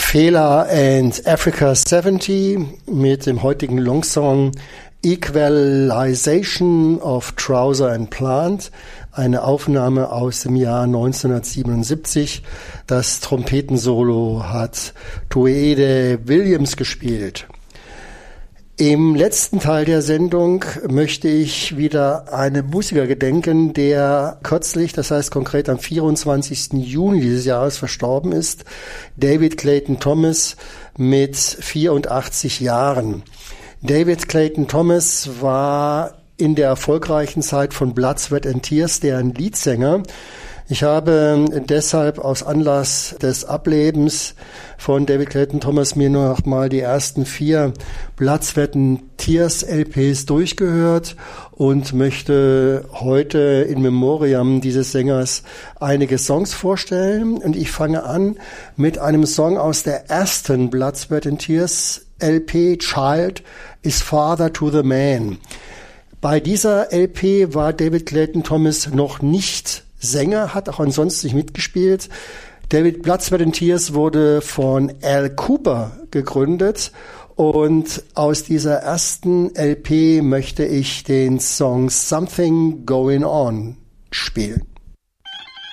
Fela and Africa 70 mit dem heutigen Longsong Equalization of Trouser and Plant, eine Aufnahme aus dem Jahr 1977. Das Trompetensolo hat Tuede Williams gespielt. Im letzten Teil der Sendung möchte ich wieder einem Musiker gedenken, der kürzlich, das heißt konkret am 24. Juni dieses Jahres verstorben ist, David Clayton Thomas mit 84 Jahren. David Clayton Thomas war in der erfolgreichen Zeit von Blood, Sweat and Tears deren Leadsänger. Ich habe deshalb aus Anlass des Ablebens von David Clayton Thomas mir nur noch mal die ersten 4 Blood, Sweat and Tears LPs durchgehört und möchte heute in Memoriam dieses Sängers einige Songs vorstellen. Und ich fange an mit einem Song aus der ersten Blood, Sweat and Tears LP, Child is Father to the Man. Bei dieser LP war David Clayton Thomas noch nicht Sänger, hat auch ansonsten nicht mitgespielt. David Blood, Sweat and Tears wurde von Al Cooper gegründet und aus dieser ersten LP möchte ich den Song Something Going On spielen.